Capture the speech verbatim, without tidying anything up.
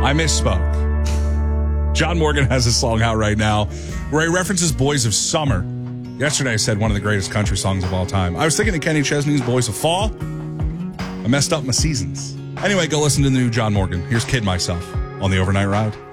I misspoke. John Morgan has a song out right now where he references Boys of Summer. Yesterday I said one of the greatest country songs of all time. I was thinking of Kenny Chesney's Boys of Fall. I messed up my seasons. Anyway, go listen to the new John Morgan. Here's Kid Myself on the Overnight Ride.